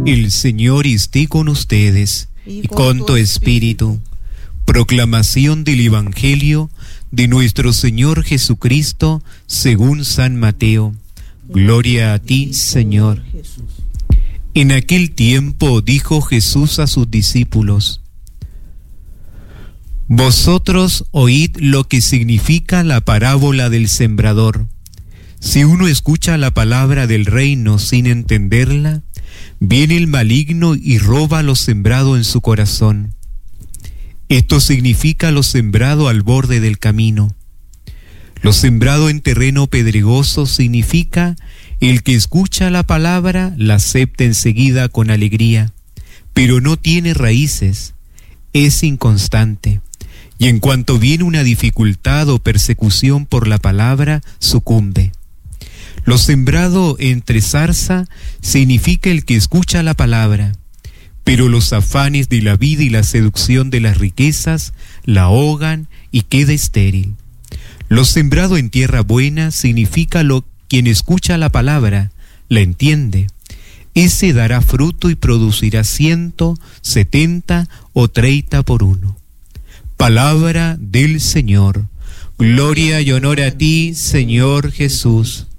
El Señor esté con ustedes y con tu espíritu. Proclamación del Evangelio de nuestro Señor Jesucristo según San Mateo. Gloria a ti, Señor. En aquel tiempo dijo Jesús a sus discípulos: Vosotros oíd lo que significa la parábola del sembrador. Si uno escucha la palabra del reino sin entenderla, viene el maligno y roba lo sembrado en su corazón. Esto significa lo sembrado al borde del camino. Lo sembrado en terreno pedregoso significa el que escucha la palabra, la acepta enseguida con alegría, pero no tiene raíces, es inconstante, y en cuanto viene una dificultad o persecución por la palabra, sucumbe. Lo sembrado entre zarza significa el que escucha la palabra, pero los afanes de la vida y la seducción de las riquezas la ahogan y queda estéril. Lo sembrado en tierra buena significa quien escucha la palabra, la entiende. Ese dará fruto y producirá 100, 70 o 30 por uno. Palabra del Señor. Gloria y honor a ti, Señor Jesús.